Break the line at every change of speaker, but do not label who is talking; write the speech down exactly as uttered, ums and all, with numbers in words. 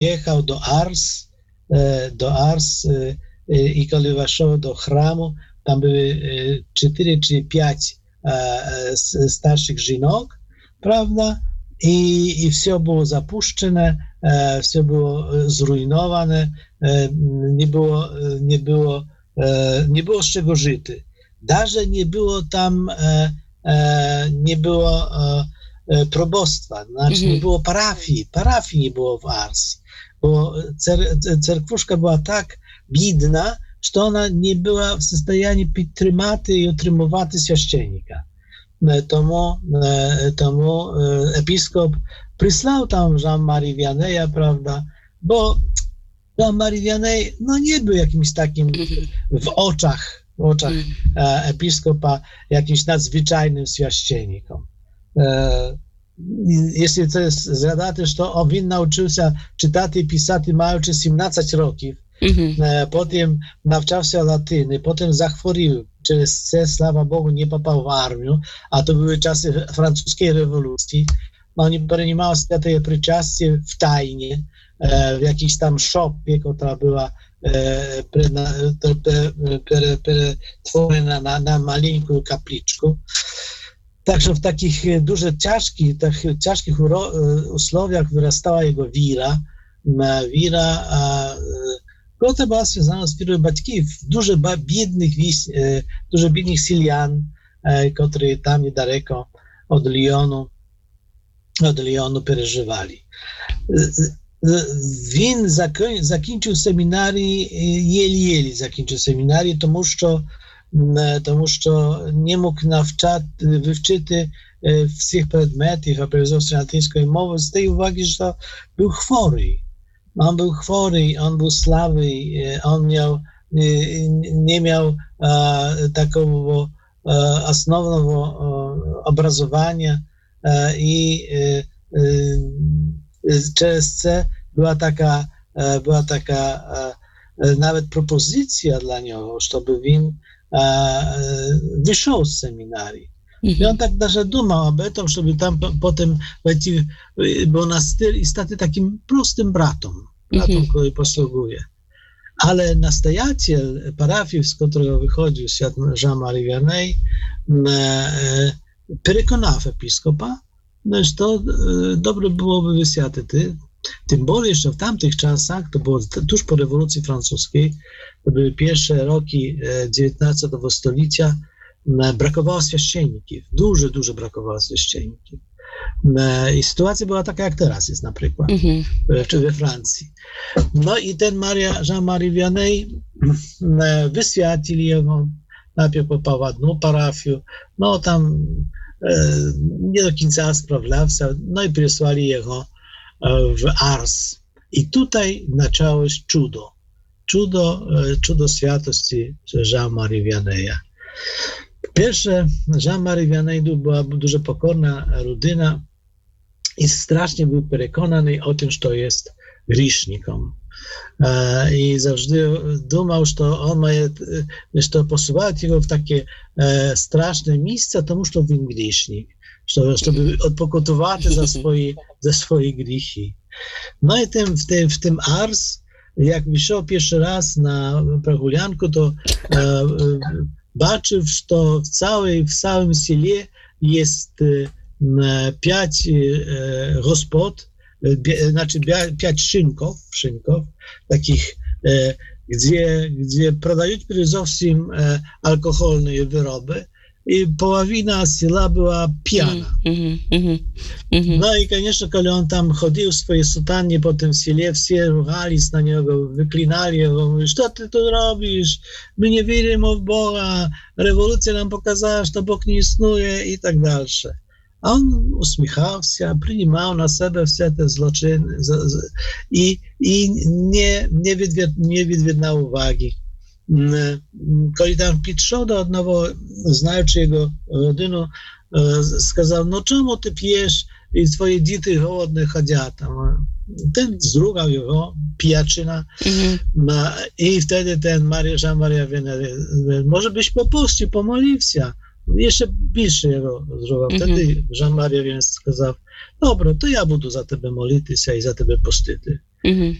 jechał do Ars, do Ars i kiedy weszł do chramu, tam były cztery czy pięć starszych żonok, prawda? I, i wszystko było zapuszczone, wszystko było zrujnowane, nie było, nie było, nie było z czego żyć. Даже nie było tam, nie było probostwa, znaczy nie było parafii, parafii nie było w Ars, bo cerkwuszka była tak biedna, że ona nie była w stanie підтримати i utrzymywać święcennika. Тому, тому episkop przysłał tam Jean-Marie Vianneya, prawda, bo Jean-Marie Vianney, no nie był jakimś takim w oczach, w oczach episkopa jakimś nadzwyczajnym święcennikiem. Jeśli to jest zgadać, to on nauczył się czytać i pisać mając siedemnaście roków. Mm-hmm. Potem nauczał się latyny, potem zachworił przez C, sława Bogu, nie popał w armię, a to były czasy francuskiej rewolucji. Oni przyjmowali święte przyczastie w tajnie, w jakiejś tam szopie, która była pretworzona na, na maleńką kapliczkę. Także w takich dużo ciężkich, tak, ciężkich usłowiach wyrastała jego wira. Wira, która była związana z wirą батьків, dużo biednych, dużo biednych Sylian, którzy tam niedaleko od Lyonu, od Lyonu przeżywali. Він закінчив seminarię, єлі-єлі закінчив seminarię, тому що тому що не мог навчати, вивчити всіх предметів, а перевзовсім латинської мови, з тієї уваги, що був хворий. On był chory, on był słaby, on miał, nie, nie miał e, takiego e, osnownego e, obrazowania e, i e, e, przez co była taka, e, była taka e, nawet propozycja dla niego, żeby on e, wyszedł z seminarii. I on tak даже думał o tym, żeby tam potem wejść, bo na styl i stać takim prostym bratem, bratem, mm-hmm. który posługuje. Ale nastojaciel parafii, z którego wychodził świat Jean-Marie Vianney, przekonał episkopa, że to dobre byłoby wyświadczyć. Tym bardziej jeszcze w tamtych czasach, to było tuż po rewolucji francuskiej, to były pierwsze roki dziewiętnastego stulecia, brakowało święcenników, dużo, dużo brakowało święcenników. I sytuacja była taka, jak teraz jest na przykład, mm-hmm. czy we Francji. No i ten Maria, Jean-Marie Vianney wyświadczyli jego, najpierw popał w jedną parafię, no tam e, nie do końca sprawdzał się, no i przysłali jego w Ars. I tutaj zaczęło się cudo, cudo, cudo świętości Jean-Marie Vianneya. Pierwsze, Jean-Marie Vianney była dużo pokorna rodzina i strasznie był przekonany o tym, że to jest grzesznikiem. I zawsze думał, że on ma, że to posuwać jego w takie straszne miejsca, to musi to być grzesznik, żeby odpokutować za swoje, za swoje grzechy. No i tym, w, tym, w tym Ars, jak wyszedł pierwszy raz na прогулянку, to baczył, że w całej, w całym siele jest pięć gospod, znaczy pięć szynków, szynków takich, gdzie, gdzie prodają przede wszystkim alkoholne wyroby i połowina sela była pijana. Mm, mm, mm, no i, конечно, kiedy on tam chodził w swojej sutannie po tym siele, wszyscy ruchali na niego, wyklinali go, mówili, co ty tu robisz, my nie wierzymy w Boga, rewolucja nam pokazała, że Bóg nie istnieje i tak dalej. A on uśmiechał się, przyjmował na siebie wszystkie te zloczyny i, i nie, nie, wydwie, nie wydwiednał uwagi. Kiedy tam підшов do одного, знаючи його родину, сказав, ну чому ти п'єш і твої діти голодні ходять? Ten zrugał jego, pijaczyna, mm-hmm. i wtedy ten Maria, Jean-Marie Vianney, może byś popuścił, pomolił się. Jeszcze więcej jego zrugał. Wtedy mm-hmm. Jean-Marie Vianney сказав, dobra, to ja budu za tebe moliti się i za tebe postyty.
Mhm.